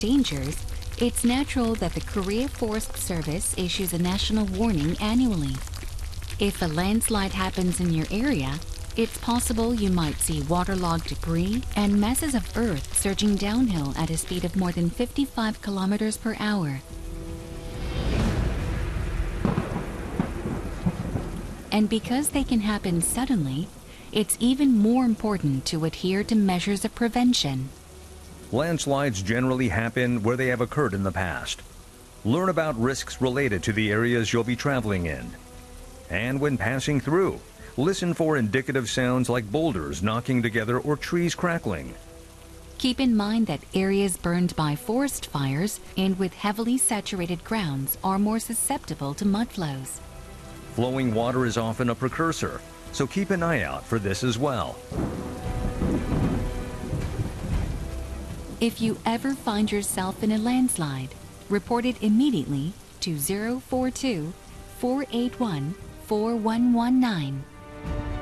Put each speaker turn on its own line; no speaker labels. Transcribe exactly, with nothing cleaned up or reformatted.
dangers, it's natural that the Korea Forest Service issues a national warning annually. If a landslide happens in your area, it's possible you might see waterlogged debris and masses of earth surging downhill at a speed of more than fifty-five kilometers per hour. And because they can happen suddenly, it's even more important to adhere to measures of prevention.
Landslides generally happen where they have occurred in the past. Learn about risks related to the areas you'll be traveling in. And when passing through, listen for indicative sounds like boulders knocking together or trees crackling.
Keep in mind that areas burned by forest fires and with heavily saturated grounds are more susceptible to mud flows.
Flowing water is often a precursor, so keep an eye out for this as well.
If you ever find yourself in a landslide, report it immediately to zero four two, four eight one, four one one nine.